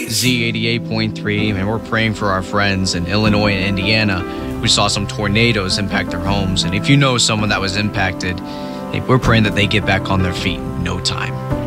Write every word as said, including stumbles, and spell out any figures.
Z eighty-eight point three, and we're praying for our friends in Illinois and Indiana. We saw some tornadoes impact their homes, and if you know someone that was impacted, we're praying that they get back on their feet in no time.